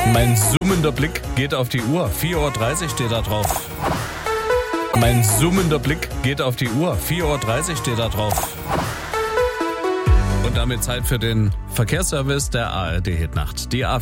Mein summender Blick geht auf die Uhr. 4:30 Uhr steht da drauf. Mein summender Blick geht auf die Uhr. 4:30 Uhr steht da drauf. Und damit Zeit für den Verkehrsservice der ARD Hitnacht. Die